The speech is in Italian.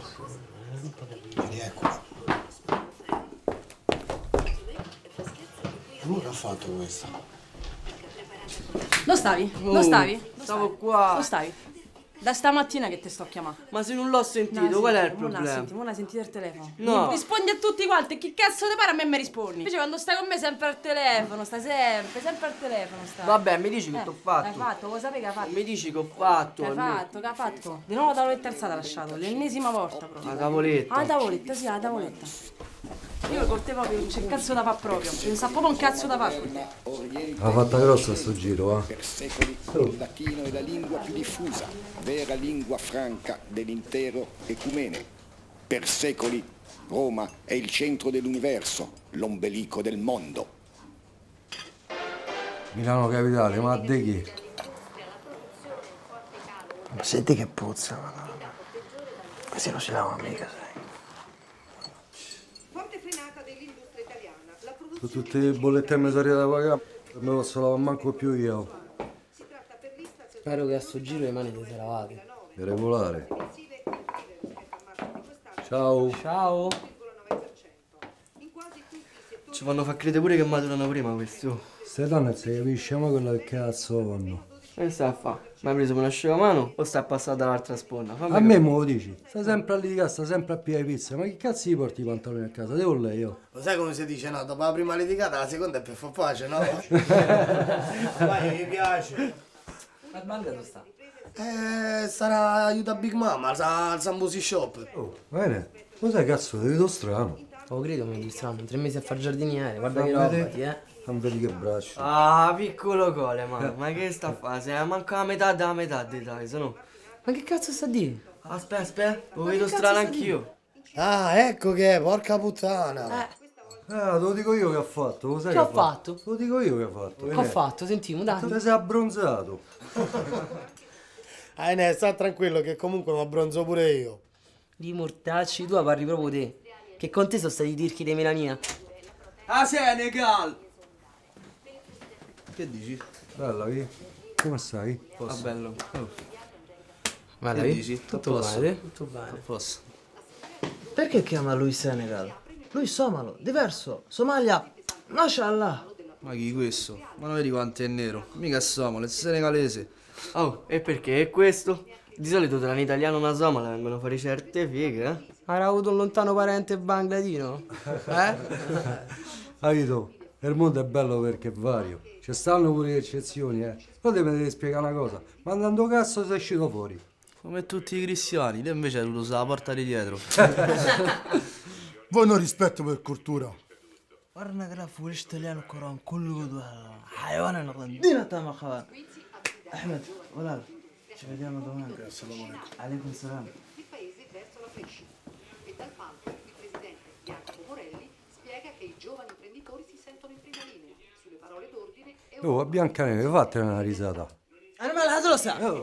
Vedi, eccola. Lui che ha fatto questa? Dove stavi? Dove stavi? Stavo qua. Dove stavi? Da stamattina che ti sto chiamando. Ma se non l'ho sentito, qual è il problema? Non l'hai sentito il telefono? No. Rispondi a tutti quanti, chi cazzo ti pare a me mi rispondi? Invece quando stai con me sempre al telefono, stai sempre al telefono stai. Vabbè, mi dici che t'ho fatto. Hai fatto, cosa sapevi che hai fatto? Mi dici che ho fatto. Che hai fatto? Di nuovo la tavoletta alzata hai lasciato, l'ennesima volta proprio. La tavoletta. La tavoletta, sì, la tavoletta. Io con te proprio non c'è cazzo da fare proprio, non sa proprio un cazzo da fare con te. Ha fatta grossa sto giro, Per secoli il latino è la lingua più diffusa, vera lingua franca dell'intero ecumene. Per secoli Roma è il centro dell'universo, l'ombelico del mondo. Milano Capitale, ma di chi? Ma senti che puzza, madonna. Questi non si lavano mica, sai. Forte frenata dell'industria italiana. La produzione Sono tutte le bollette a mesaria da pagare, non me lo posso lavare manco più io. si tratta per l'Istat Spero che a sto giro le mani te le lavate. È regolare. mensile infine rispetto al marzo di quest'anno Ciao. Ciao. 0,9%. In quasi tutti i settori Ci fanno far credere pure che maturano prima questi. Ste donne non si capisce mai quello che cazzo vanno. Che stai a fa? Mi hai preso per un asciugamano o stai passata dall'altra sponda? Fammi A me me lo dici, sta sempre a litigare, sta sempre a piedi pizza, ma che cazzo gli porti i pantaloni a casa? Devo lei io. Lo sai come si dice, no? Dopo la prima litigata, la seconda è per far pace, no? Vai, gli piace. Ma banda dove sta? Sarà aiuta Big Mama, al Sambusi Shop. Oh, bene, lo sai cazzo, ti vedo strano. Oh, credo mi distranno, 3 mesi a far giardiniere, guarda che Non roba, vedi? ti Non vedi che braccio. Ah, piccolo cole, ma che sta a fare? Sei manca la metà della metà di dai, se no. Ma che cazzo sta a dire? Aspetta, lo vedo strano anch'io. Ah, ecco che è, porca puttana. Ah, te lo dico io che ha fatto, lo sai Che che ho fatto? Te lo dico io che ha fatto. Che ho fatto? Sentiamo, dai. Te sei abbronzato. Ne, sta tranquillo che comunque mi abbronzo pure io. Di mortacci, tu parli proprio te. Che con te sono stati i tirchi di melanina. Ah, Senegal! Che dici? Bella, vi? Come stai? Va bello. Ma Che dici? Tutto Posso? bene? Tutto bene. Posso? Perché chiama lui Senegal? Lui somalo, diverso. Somalia, mashallah. Ma chi questo? Ma non vedi quanto è nero? Mica Somalo, è senegalese. Oh, e perché? E questo? Di solito tra un italiano e una somala vengono fuori certe fighe, eh? Hai avuto un lontano parente bangladino? Eh? Aiuto, il mondo è bello perché è vario. Ci stanno pure le eccezioni, Però te mi devi spiegare una cosa. Ma andando cazzo sei uscito fuori? Come tutti i cristiani, te invece hai dovuto usare la porta di dietro. Voi non rispetto per cultura. ورنا كده في ورش تليان القرآن كله جدوى حيوان الغندينة تام خوان أحمد ولا شو بدينا ضمان السلام عليكم عليكم السلام il paese verso la crescita. E dal palco il presidente Jacopo Morelli spiega che i giovani imprenditori si sentono in prima linea sulle parole d'ordine e Oh, a Biancaneve, vattene una risata. أنا ما لها دراسة